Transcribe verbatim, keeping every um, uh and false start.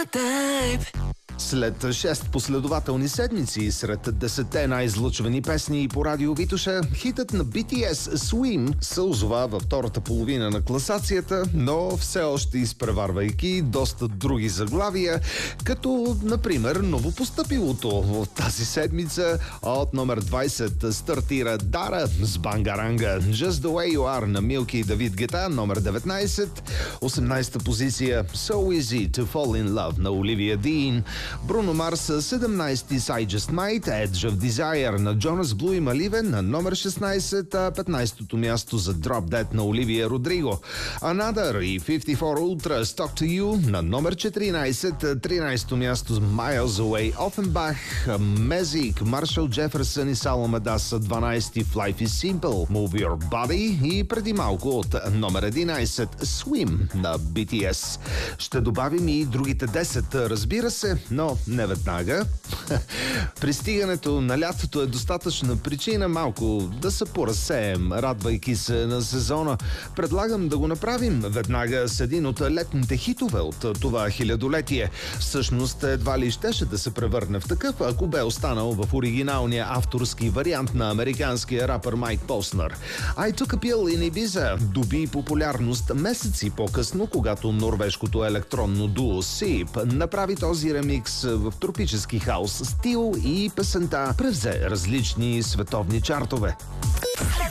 След шест последователни седмици сред десетте най-излъчвани песни по радио Витоша, хитът на Би Ти Ес Swim се озова във втората половина на класацията, но все още изпреварвайки доста други заглавия, като, например, новопостъпилото в тази седмица от номер двайсет стартира Дара с Бангаранга, Just the Way You Are на Милки и Давид Гета, номер деветнайсет, осемнайсета позиция So Easy to Fall in Love на Оливия Дин, Бруно Марс седемнайсети с I Just Might, Edge of Desire на Джонас Блу и Маливен на номер шестнайсет, а петнайсетото място за Drop Dead на Оливия Родриго. Another и фифти и фор Ultra Talk to You на номер четиринайсет, тринайсето място с Miles Away Offenbach, Мезик, Маршал Джеферсън и Салом Адас дванайсети в Life is Simple, Move Your Body и преди малко от номер единайсет Swim на Би Ти Ес. Ще добавим и другите десет, разбира се, но не веднага. Пристигането на лятото е достатъчна причина малко да се поразсеем, радвайки се на сезона. Предлагам да го направим веднага с един от летните хитове от това хилядолетие. Всъщност едва ли щеше да се превърне в такъв, ако бе останал в оригиналния авторски вариант на американския рапър Майк Поснър. I Took a Pill in Ibiza доби популярност месеци по-късно, когато норвежкото електронно дуо Сип направи този ремикс в тропически хаос стил и песента превзе различни световни чартове.